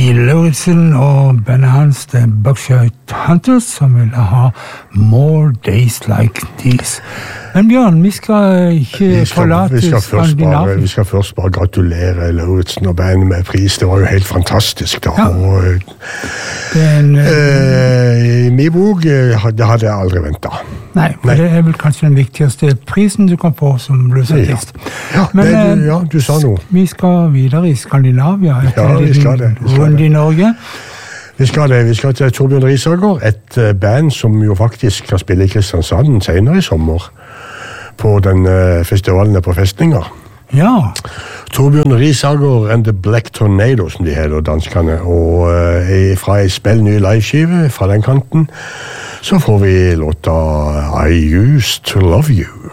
Neil Lauritsen og bandet hans The Buckshot Hunters, som vil ha More Days Like These. Men Bjørn, vi skal ikke forlate Skandinavien. Vi skal først bare gratulere Lauritsen og bandet med pris. Det var jo helt fantastisk da. Ja. I min bok, det hadde jeg aldri ventet. Nei, for det er vel kanskje den viktigste prisen du kan få som bluesartist. Ja, men, du sa noe. Vi skal videre i Skandinavia. Vi skal det. Rundt i Norge. Vi skal til Torbjørn Risager, et band som jo faktisk kan spille i Kristiansand senere i sommer, på den festivalen på Festninga. Ja. Torbjørn Risager and the Black Tornado, som de heter, danskene, og fra en spill ny liveskive fra den kanten, så får vi låta I Used to Love You.